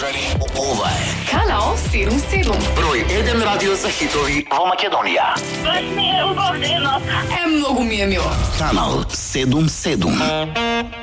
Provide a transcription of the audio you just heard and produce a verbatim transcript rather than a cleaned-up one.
Ова е Kanal седум седум. број еден радио за хитови во Македонија. Е, многу ми е мило. Канал седум седум.